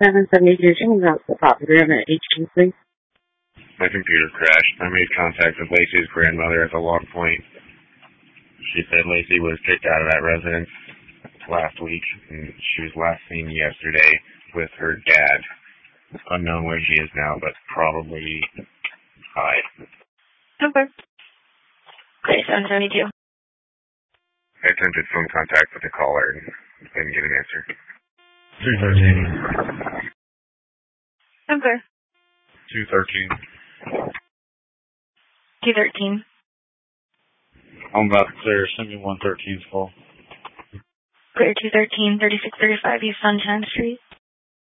772 James out the property on at HQ, please. My computer crashed. I made contact with Lacey's grandmother at the log point. She said Lacey was kicked out of that residence last week, and she was last seen yesterday with her dad. Unknown where she is now, but probably high. Okay. Okay, 772. I attempted phone contact with the caller and didn't get an answer. 313. Okay. 213. 213. I'm about to clear. Send me 113's call. Clear 213, 3635 East Sunshine Street.